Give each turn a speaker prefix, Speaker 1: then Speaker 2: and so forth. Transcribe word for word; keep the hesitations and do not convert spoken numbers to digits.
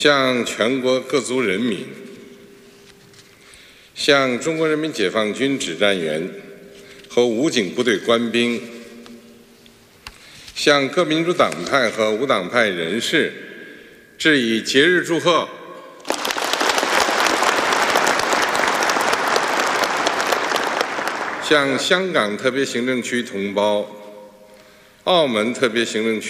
Speaker 1: 向全国各族人民、向中国人民解放军指战员和武警部队官兵、向各民主党派和无党派人士致以节日祝贺。向香港特别行政区同胞、澳门特别行政区